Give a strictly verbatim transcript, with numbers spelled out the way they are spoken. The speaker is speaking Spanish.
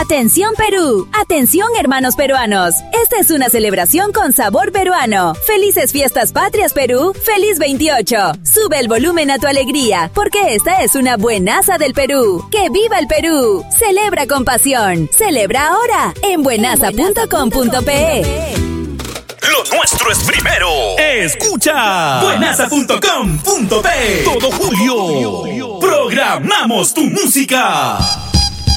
Atención Perú, atención hermanos peruanos. Esta es una celebración con sabor peruano. Felices fiestas patrias Perú, feliz veintiocho. Sube el volumen a tu alegría, porque esta es una buenaza del Perú. ¡Que viva el Perú! Celebra con pasión. Celebra ahora en buenaza punto com punto pe. Lo nuestro es primero. Escucha buenaza punto com punto pe. Todo julio programamos tu música.